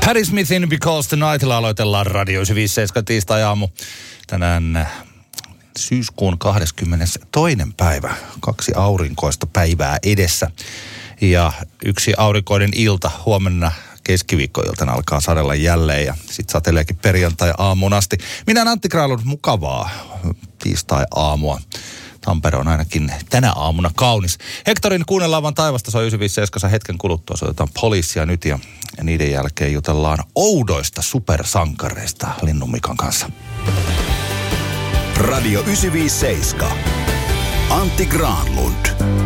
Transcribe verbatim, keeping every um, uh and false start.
Patti Smithin Because Tonightilla aloitellaan Radio yhdeksänsataaviisikymmentäseitsemän tiistai-aamu. Tänään syyskuun kahdeskymmenestoinen päivä. Kaksi aurinkoista päivää edessä. Ja yksi aurinkoinen ilta huomenna keskiviikkoiltana alkaa sadella jälleen ja sitten sateleekin perjantai-aamuun asti. Minä Antti Granlund, mukavaa tiistai-aamua. Tampere on ainakin tänä aamuna kaunis. Hektorin kuunnellaan vaan taivasta, se on yhdeksänsataaviisikymmentäseitsemän hetken kuluttua. Soitetaan Poliisia nyt ja, ja niiden jälkeen jutellaan oudoista supersankareista Linnun Mikan kanssa. Radio yhdeksänsataaviisikymmentäseitsemän. Antti Granlund.